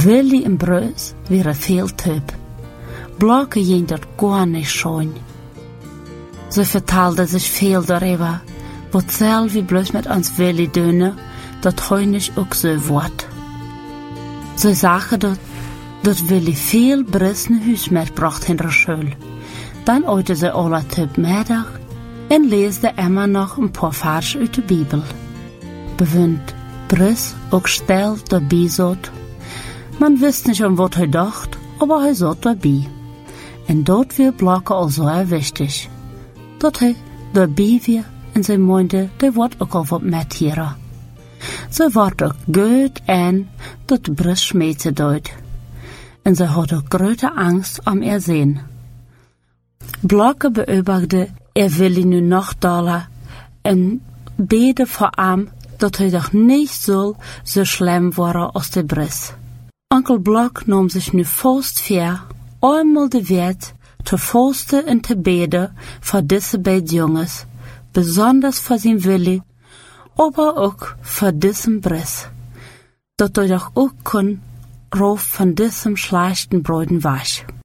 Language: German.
Willi en Bruce waren veel typ. Blokke ging dat gar nicht schon. Ze vertelde sich veel darüber, wat selvi bloß mit ons Willi dünne, dat heunisch ook so wordt. Ze zagen dat Willi veel Brüssen huis mitbracht in der Schule. Dann oite ze alle typ middag en leesde immer noch een paar Verse uit de Bibel. Bewund Brüss ook stil dabei zat. Man wist nicht, wat hij dacht, aber hij zat dabei. En dat weer Blokke al zo wichtig. Dat hij dabei weer en ze meinte, die wordt ook al wat met hier. Ze wordt ook goed en dat Brüss schmeete deut. En ze had ook grote angst om sehen. Blokke beobachtete, Willi nu noch dollar en bete vor ihm, dat hij doch nicht so schlimm worden als de Brüss. Onkel Blok nam sich nu vast voor, einmal de Wert te vasten en te beden voor deze beide jongens, besonders voor zijn Willi, aber ook voor deze Brüss, dat hij doch ook kon rauf von diesem schlechten Bräuden was.